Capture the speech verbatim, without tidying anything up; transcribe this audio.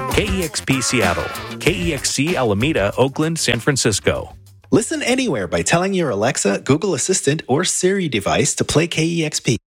K E X P Seattle, K E X C Alameda, Oakland, San Francisco. Listen anywhere by telling your Alexa, Google Assistant, or Siri device to play K E X P.